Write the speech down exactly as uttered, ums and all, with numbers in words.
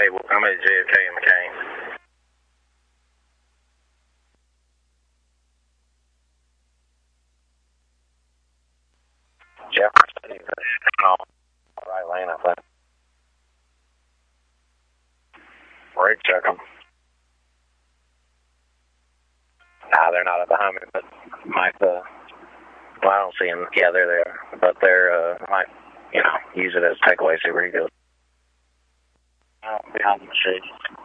Hey, well, I'm at J F K and McCain. Jefferson, no, right lane, I think. Brake check them. Nah, they're not behind me, but might, uh, well, I don't see them. Yeah, they're there, but they're, uh, might, you know, use it as takeaway, see where he goes. Uh, behind the machine.